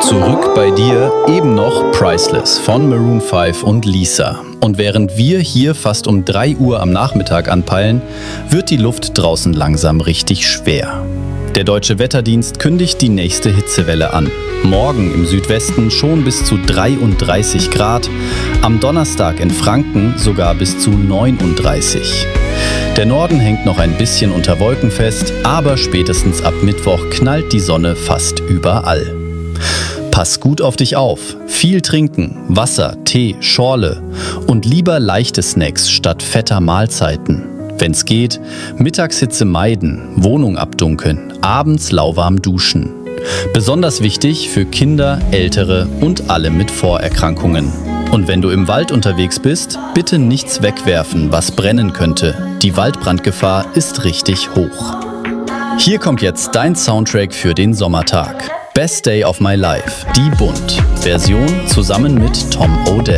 Zurück bei dir, eben noch Priceless von Maroon 5 und Lisa. Und während wir hier fast um 3 Uhr am Nachmittag anpeilen, wird die Luft draußen langsam richtig schwer. Der Deutsche Wetterdienst kündigt die nächste Hitzewelle an. Morgen im Südwesten schon bis zu 33 Grad, am Donnerstag in Franken sogar bis zu 39. Der Norden hängt noch ein bisschen unter Wolken fest, aber spätestens ab Mittwoch knallt die Sonne fast überall. Pass gut auf dich auf. Viel trinken, Wasser, Tee, Schorle und lieber leichte Snacks statt fetter Mahlzeiten. Wenn's geht, Mittagshitze meiden, Wohnung abdunkeln, abends lauwarm duschen. Besonders wichtig für Kinder, Ältere und alle mit Vorerkrankungen. Und wenn du im Wald unterwegs bist, bitte nichts wegwerfen, was brennen könnte. Die Waldbrandgefahr ist richtig hoch. Hier kommt jetzt dein Soundtrack für den Sommertag. Best Day of My Life, Die Bunt. Version zusammen mit Tom Odell.